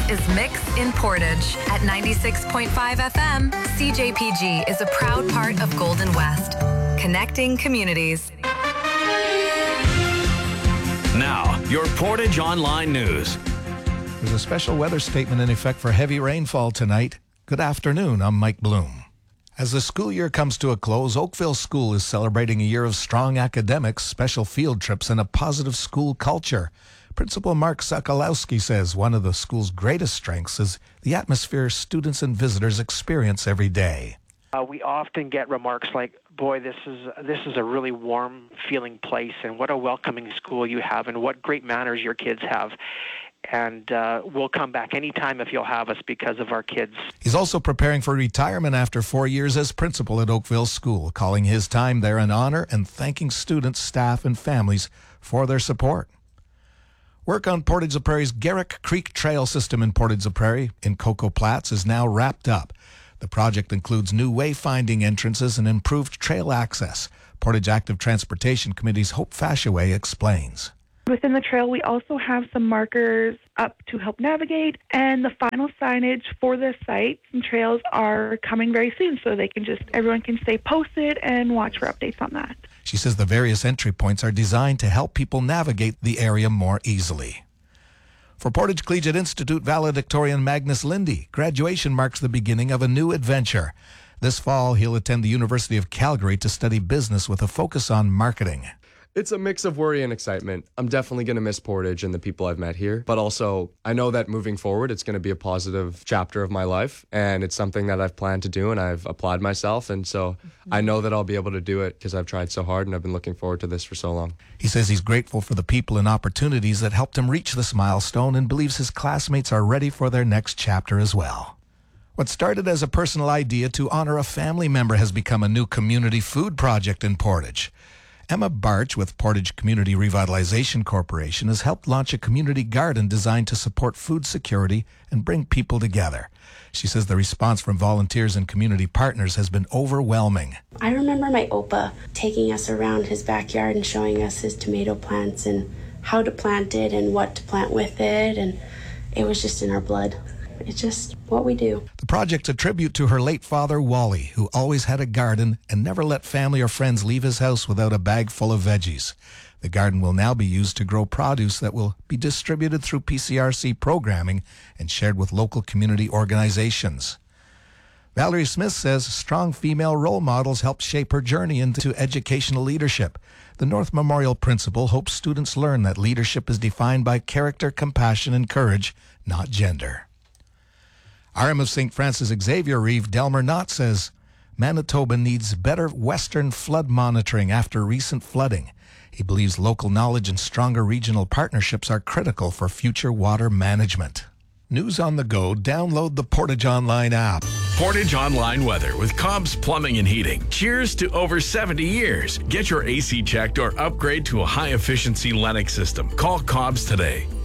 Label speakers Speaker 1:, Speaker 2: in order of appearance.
Speaker 1: is Mix in Portage. At 96.5 FM, CJPG is a proud part of Golden West, connecting communities.
Speaker 2: Now, your Portage Online News.
Speaker 3: There's a special weather statement in effect for heavy rainfall tonight. Good afternoon, I'm Mike Bloom. As the school year comes to a close, Oakville School is celebrating a year of strong academics, special field trips, and a positive school culture. Principal Mark Sokolowski says one of the school's greatest strengths is the atmosphere students and visitors experience every day.
Speaker 4: We often get remarks like, boy, this is a really warm-feeling place, and what a welcoming school you have, and what great manners your kids have. And we'll come back anytime if you'll have us because of our kids.
Speaker 3: He's also preparing for retirement after 4 years as principal at Oakville School, calling his time there an honor and thanking students, staff, and families for their support. Work on Portage la Prairie's Garrick Creek Trail System in Portage la Prairie in Cocoa Platts is now wrapped up. The project includes new wayfinding entrances and improved trail access. Portage Active Transportation Committee's Hope Fashaway explains.
Speaker 5: Within the trail, we also have some markers up to help navigate, and the final signage for the sites and trails are coming very soon, so everyone can stay posted and watch for updates on that.
Speaker 3: She says the various entry points are designed to help people navigate the area more easily. For Portage Collegiate Institute valedictorian Magnus Lindy, graduation marks the beginning of a new adventure. This fall, he'll attend the University of Calgary to study business with a focus on marketing.
Speaker 6: It's a mix of worry and excitement. I'm definitely going to miss Portage and the people I've met here, but also I know that moving forward, it's going to be a positive chapter of my life, and it's something that I've planned to do, and I've applied myself, and so I know that I'll be able to do it because I've tried so hard, and I've been looking forward to this for so long.
Speaker 3: He says he's grateful for the people and opportunities that helped him reach this milestone and believes his classmates are ready for their next chapter as well. What started as a personal idea to honor a family member has become a new community food project in Portage. Emma Barch with Portage Community Revitalization Corporation has helped launch a community garden designed to support food security and bring people together. She says the response from volunteers and community partners has been overwhelming.
Speaker 7: I remember my Opa taking us around his backyard and showing us his tomato plants and how to plant it and what to plant with it, and it was just in our blood. It's just what we do.
Speaker 3: The project's a tribute to her late father, Wally, who always had a garden and never let family or friends leave his house without a bag full of veggies. The garden will now be used to grow produce that will be distributed through PCRC programming and shared with local community organizations. Valerie Smith says strong female role models helped shape her journey into educational leadership. The North Memorial principal hopes students learn that leadership is defined by character, compassion, and courage, not gender. RM of St. Francis Xavier Reeve Delmer Knott says Manitoba needs better western flood monitoring after recent flooding. He believes local knowledge and stronger regional partnerships are critical for future water management. News on the go, download the Portage Online app.
Speaker 2: Portage Online weather with Cobb's Plumbing and Heating. Cheers to over 70 years. Get your AC checked or upgrade to a high-efficiency Lennox system. Call Cobb's today.